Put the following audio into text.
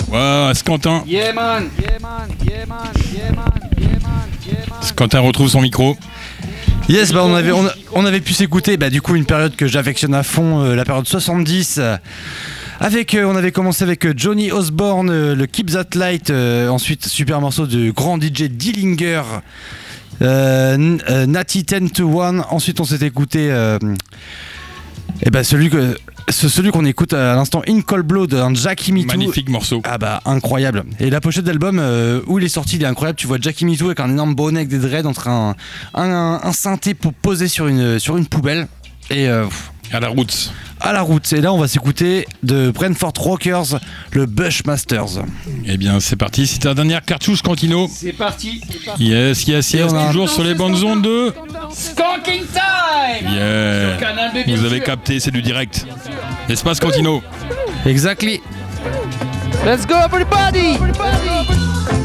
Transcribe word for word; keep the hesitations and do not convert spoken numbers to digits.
Ouais, Scantin. Yeah man, yeah man, yeah man, yeah man, yeah man, yeah man. Scantin retrouve son micro. Yes, bah on avait, on, a- on avait pu s'écouter bah, du coup une période que j'affectionne à fond, euh, la période soixante-dix. euh, avec, euh, on avait commencé avec euh, Johnny Osborne, euh, le Keep That Light, euh, ensuite super morceau de grand D J Dillinger, euh, N- euh, Natty ten to one. Ensuite on s'est écouté euh, et bah, celui, que, ce- celui qu'on écoute à l'instant, In Cold Blood, un Jackie Me Too. Magnifique morceau. Ah bah incroyable. Et la pochette d'album euh, où il est sorti, il est incroyable. Tu vois Jackie Me Too avec un énorme bonnet avec des dreads entre un, un, un synthé pour poser sur une, sur une poubelle. Et euh, pff, À la route. à la route. Et là on va s'écouter de Brentford Rockers, le Bushmasters. Eh bien, c'est parti. C'est ta dernière cartouche, Cantino. C'est parti, c'est parti. Yes, yes, Et yes. on a- Toujours sur les bandes ondes de. Skanking time. Yeah. Sur Canal B, bien Vous avez sûr. capté, c'est du direct. N'est-ce pas, Cantino? Exactly. Let's go everybody.